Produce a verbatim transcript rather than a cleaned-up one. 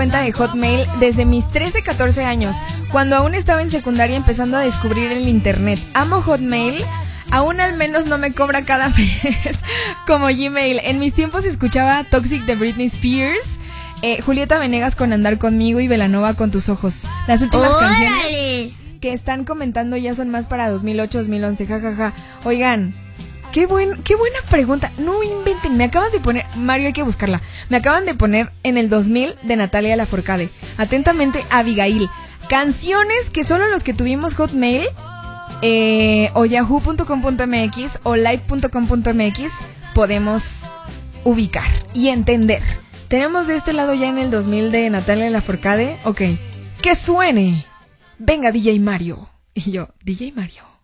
cuenta de Hotmail desde mis trece, catorce años, cuando aún estaba en secundaria empezando a descubrir el internet. Amo Hotmail, aún al menos no me cobra cada mes como Gmail. En mis tiempos escuchaba Toxic de Britney Spears, eh, Julieta Venegas con Andar Conmigo y Belanova con Tus Ojos. Las últimas ¡Órale! canciones que están comentando ya son más para dos mil ocho, dos mil once, jajaja. Oigan, qué buen, qué buena pregunta. No inventen, me acabas de poner, Mario, hay que buscarla. Me acaban de poner en el dos mil de Natalia Lafourcade. Atentamente, Abigail. Canciones que solo los que tuvimos Hotmail eh, o yahoo punto com punto m x o live punto com punto m x podemos ubicar y entender. Tenemos de este lado ya en el dos mil de Natalia Lafourcade. Ok, que suene. Venga, D J Mario. Y yo, D J Mario.